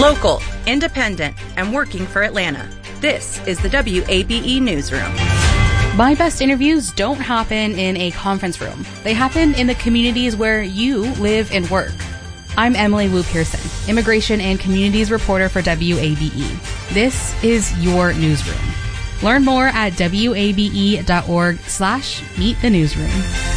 Local, independent, and working for Atlanta. This is the WABE Newsroom. My best interviews don't happen in a conference room. They happen in the communities where you live and work. I'm Emily Wu Pearson, Immigration and Communities Reporter for WABE. This is your newsroom. Learn more at wabe.org/meet the newsroom.